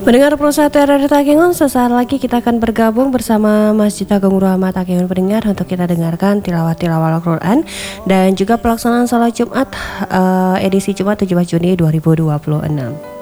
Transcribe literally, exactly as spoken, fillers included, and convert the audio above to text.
Mendengar perusahaan dari Takengon, sesaat lagi kita akan bergabung bersama Masjid Agung Rahmat Takengon Pendengar untuk kita dengarkan tilawah-tilawah Al-Quran dan juga pelaksanaan salat Jumat uh, edisi Jumat tujuh belas Juni dua ribu dua puluh enam.